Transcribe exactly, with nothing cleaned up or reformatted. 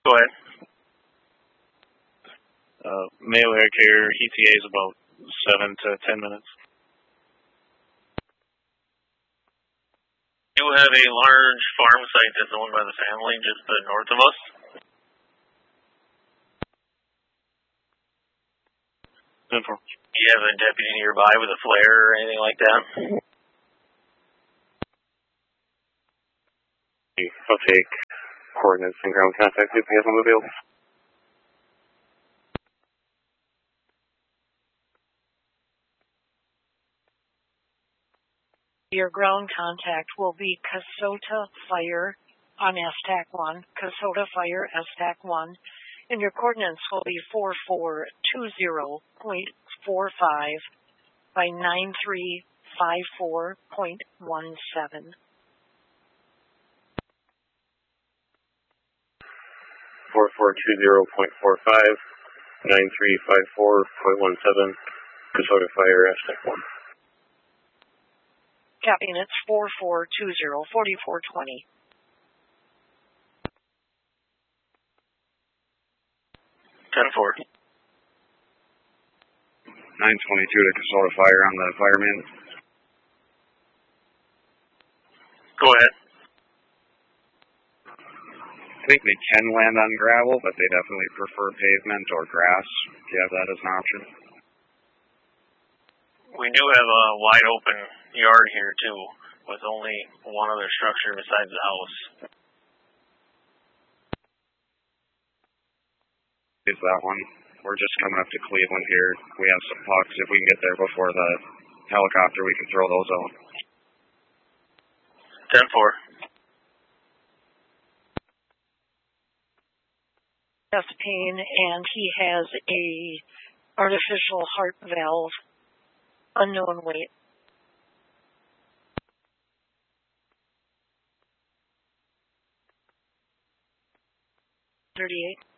Go ahead. Uh, Mayo Air Carrier E T A is about seven to ten minutes. You have a large farm site that's owned by the family just to the north of us. ten four. Do you have a deputy nearby with a flare or anything like that? I'll take coordinates and ground contact if we have them available. Your ground contact will be Kasota Fire on S T A C one, Kasota Fire S T A C one, and your coordinates will be four four two zero point four five by nine three five four point one seven. four four two zero point four five, nine three five four point one seven, Kasota Fire S T A C one. Copy, and it's four four two zero, four four two zero. ten four. nine twenty-two to Kasota Fire on the fireman. Go ahead. I think they can land on gravel, but they definitely prefer pavement or grass. Do you have that as an option? We do have a wide open yard here too, with only one other structure besides the house. Is that one? We're just coming up to Cleveland here. We have some pucks. If we can get there before the helicopter, we can throw those out. ten four. Chest pain, and he has a artificial heart valve, unknown weight. thirty-eight.